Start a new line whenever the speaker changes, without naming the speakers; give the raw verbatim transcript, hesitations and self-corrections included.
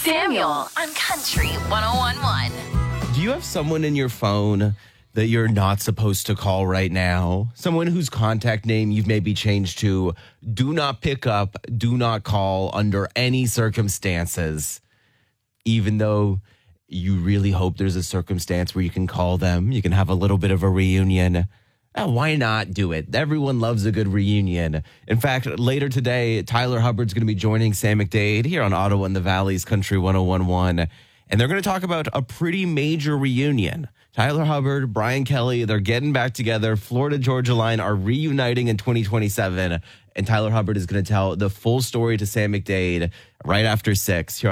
Samuel on Country one oh one point one.
Do you have someone in your phone that you're not supposed to call right now? Someone whose contact name you've maybe changed to do not pick up, do not call under any circumstances, even though you really hope there's a circumstance where you can call them, you can have a little bit of a reunion. Oh, why not do it? Everyone loves a good reunion. In fact, later today, Tyler Hubbard's going to be joining Sam McDade here on Ottawa and the Valley's Country one oh one point one. And they're going to talk about a pretty major reunion. Tyler Hubbard, Brian Kelly, they're getting back together. Florida Georgia Line are reuniting in twenty twenty-seven. And Tyler Hubbard is going to tell the full story to Sam McDade right after six. Here